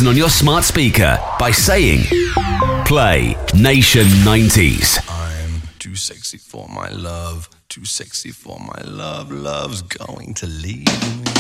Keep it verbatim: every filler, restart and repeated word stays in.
button on your smart speaker by saying, Play Nation nineties. I'm too sexy for my love, too sexy for my love, love's going to leave me.